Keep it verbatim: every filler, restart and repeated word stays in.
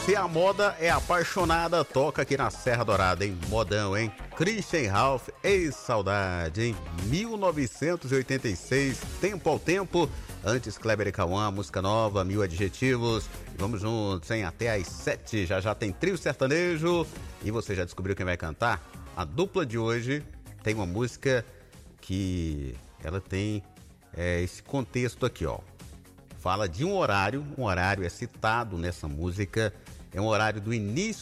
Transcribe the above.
Se a moda é apaixonada, toca aqui na Serra Dourada, hein? Modão, hein? Christian Ralph, ex-saudade, hein? mil novecentos e oitenta e seis, Tempo ao Tempo. Antes, Kleber e Cauã, música nova, Mil Adjetivos. Vamos juntos, hein? Até às sete, já já tem trio sertanejo. E você já descobriu quem vai cantar? A dupla de hoje tem uma música que ela tem é, esse contexto aqui, ó. Fala de um horário, um horário é citado nessa música, é um horário do início